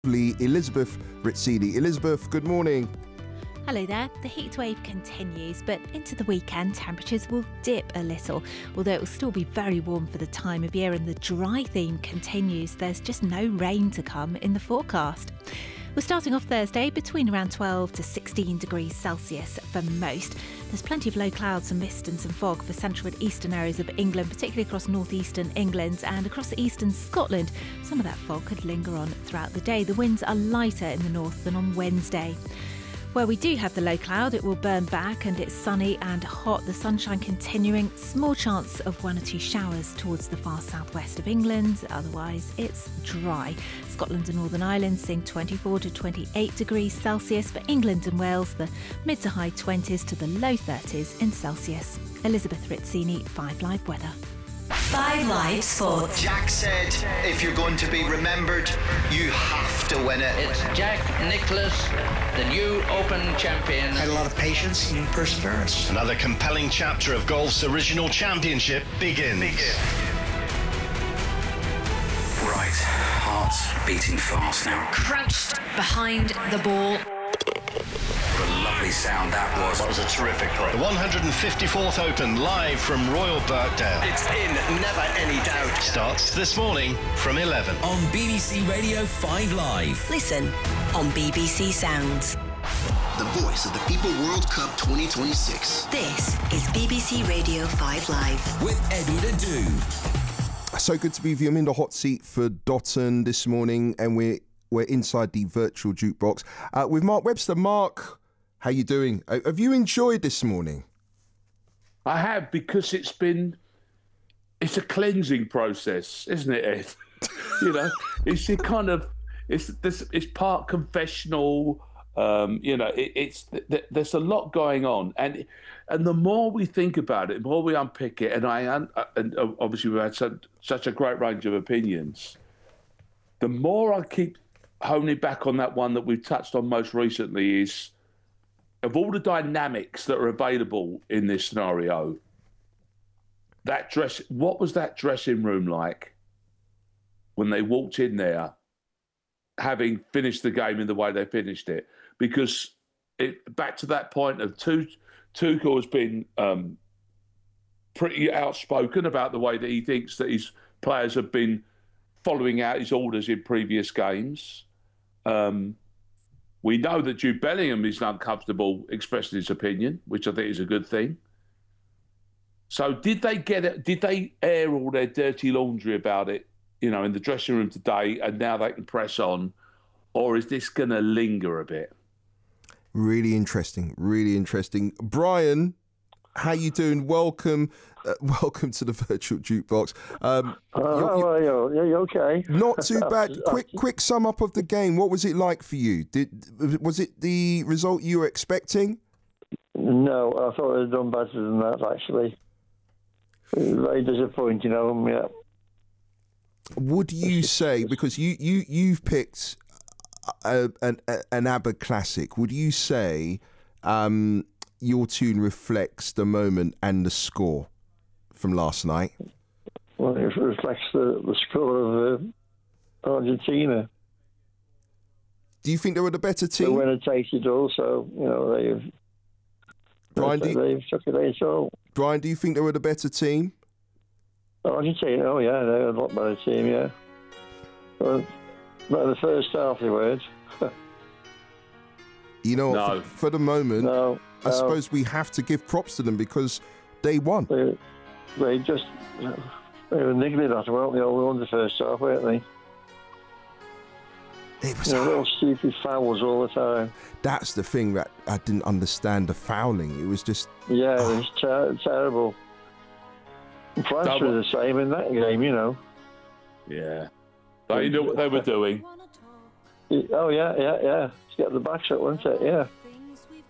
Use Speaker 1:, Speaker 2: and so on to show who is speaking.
Speaker 1: Elizabeth Rizzini. Elizabeth, good morning.
Speaker 2: Hello there. The heat wave continues, but into the weekend temperatures will dip a little, although it will still be very warm for the time of year, and the dry theme continues. There's just no rain to come in the forecast. We're starting off Thursday between around 12 to 16 degrees Celsius for most. There's plenty of low clouds and mist and some fog for central and eastern areas of England, particularly across northeastern England and across eastern Scotland. Some of that fog could linger on throughout the day. The winds are lighter in the north than on Wednesday. Where we do have the low cloud, it will burn back and it's sunny and hot. The sunshine continuing. Small chance of one or two showers towards the far southwest of England. Otherwise, it's dry. Scotland and Northern Ireland seeing 24 to 28 degrees Celsius. For England and Wales, the mid to high 20s to the low 30s in Celsius. Elizabeth Rizzini, 5 Live Weather.
Speaker 3: 5 Live Sports.
Speaker 4: Jack said, if you're going to be remembered, you have to win it.
Speaker 5: It's Jack Nicklaus, the new Open champion.
Speaker 6: Had a lot of patience and perseverance.
Speaker 7: Another compelling chapter of golf's original championship begins.
Speaker 6: Right, heart's beating fast now.
Speaker 3: Crouched behind the ball.
Speaker 6: What a lovely sound that was.
Speaker 7: That was a terrific play. The 154th Open, live from Royal Birkdale.
Speaker 4: It's in, never any doubt.
Speaker 7: Starts this morning from 11.
Speaker 8: On BBC Radio 5 Live.
Speaker 3: Listen on BBC Sounds.
Speaker 9: The voice of the People World Cup 2026.
Speaker 3: This is BBC Radio 5 Live.
Speaker 8: With Edward Adu.
Speaker 1: So good to be with you. I'm in the hot seat for Dotton this morning, and we're inside the virtual jukebox with Mark Webster. Mark, how you doing? Have you enjoyed this morning?
Speaker 10: I have, because it's a cleansing process, isn't it, Ed? It's a kind of, it's part confessional. There's a lot going on, and the more we think about it, the more we unpick it, and obviously we've had such a great range of opinions. The more I keep honing back on that one that we've touched on most recently is, of all the dynamics that are available in this scenario, what was that dressing room like when they walked in there, having finished the game in the way they finished it? Because back to that point of Tuchel has been pretty outspoken about the way that he thinks that his players have been following out his orders in previous games. We know that Jude Bellingham is uncomfortable expressing his opinion, which I think is a good thing. So did they air all their dirty laundry about it, in the dressing room today, and now they can press on? Or is this going to linger a bit?
Speaker 1: Really interesting. Brian, how you doing? Welcome to the virtual jukebox.
Speaker 11: How are you? Are you okay?
Speaker 1: Not too bad. Quick sum up of the game. What was it like for you? Was it the result you were expecting?
Speaker 11: No, I thought they'd done better than that, actually. It was very disappointing of them, yeah.
Speaker 1: Would you say, because you've picked an ABBA classic, would you say your tune reflects the moment and the score from last night?
Speaker 11: Well, it reflects the score of Argentina.
Speaker 1: Do you think they were the better team?
Speaker 11: The winner takes it all, so, they've took it in. So,
Speaker 1: Brian, do you think they were the better team?
Speaker 11: Argentina, oh yeah, they're a lot better team, yeah. But the first half they weren't.
Speaker 1: No. For the moment,
Speaker 11: no.
Speaker 1: I suppose we have to give props to them because they won.
Speaker 11: They were niggling that, weren't they? They won the first half, weren't they?
Speaker 1: It was
Speaker 11: little stupid fouls all the time.
Speaker 1: That's the thing that I didn't understand, the fouling. It was just...
Speaker 11: Yeah, it was terrible. France were the same in that game,
Speaker 10: Yeah. They knew what they were doing.
Speaker 11: Oh, yeah. To get the backs up, wasn't it? Yeah.